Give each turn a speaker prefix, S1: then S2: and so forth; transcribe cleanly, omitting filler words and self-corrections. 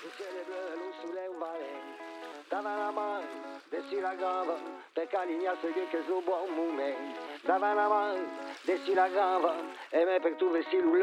S1: cielo è blu, lo sole è un vale. Dava la mano, dessi la gamba, per calignarsi che è un buon momento. Dava la mano, dessi la gamba, e me per tu vesti